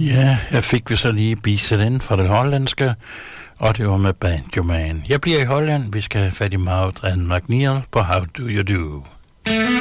Ja, jeg fik vi så lige biset ind fra det hollandske, og det var med Banjo Man. Jeg bliver i Holland, vi skal have fat i Maud and McNeil på How Do You Do.